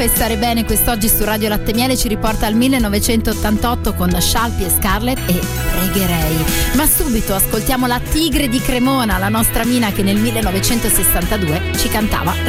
E stare bene quest'oggi su Radio Latte Miele ci riporta al 1988 con Scialpi e Scarlett e Pregherei. Ma subito ascoltiamo la Tigre di Cremona, la nostra Mina che nel 1962 ci cantava